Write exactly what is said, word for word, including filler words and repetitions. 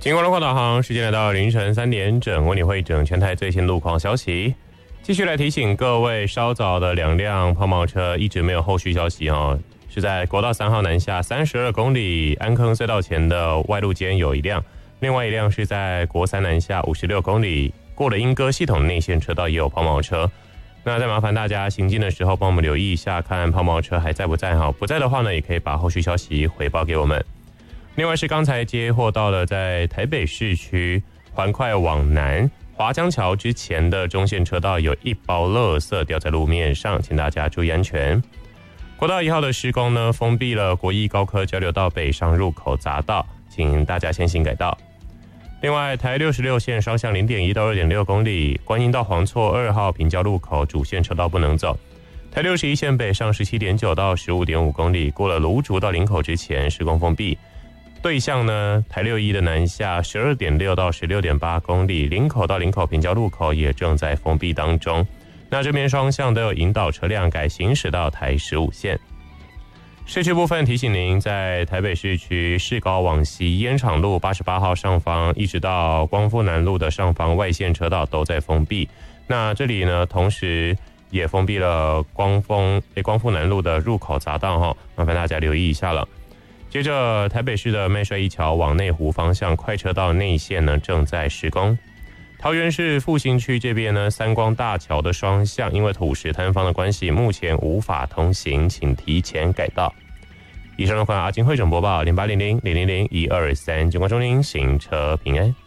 经过路况导航，时间来到凌晨三点整，为你会整全台最新路况消息。继续来提醒各位，稍早的两辆抛锚车一直没有后续消息哦，是在国道三号南下三十二公里安坑隧道前的外路间有一辆，另外一辆是在国三南下五十六公里过了莺歌系统内线车道也有抛锚车。那再麻烦大家行进的时候帮我们留意一下，看抛锚车还在不在哈？不在的话呢，也可以把后续消息回报给我们。另外是刚才接获到了在台北市区环快往南华江桥之前的中线车道有一包垃圾掉在路面上，请大家注意安全。国道一号的施工呢，封闭了国一高科交流道北上入口匝道，请大家先行改道。另外台六十六线双向 零点一 到 二点六 公里观音到黄厝二号平交路口主线车道不能走。台六十一线北上 十七点九 到 十五点五 公里过了芦竹到林口之前施工封闭。对向呢，台六一的南下 十二点六 到 十六点八 公里，林口到林口平交路口也正在封闭当中。那这边双向都有引导车辆改行驶到台十五线。市区部分提醒您，在台北市区市高往西烟厂路八十八号上方一直到光复南路的上方外线车道都在封闭。那这里呢，同时也封闭了光丰诶光复南路的入口匝道哈，麻烦大家留意一下了。接着台北市的麦帅一桥往内湖方向快车道内线呢正在施工。桃园市复兴区这边呢，三光大桥的双向因为土石坍方的关系，目前无法通行，请提前改道。以上的话，阿金会整播报零八零零零零零一二三，警官中您行车平安。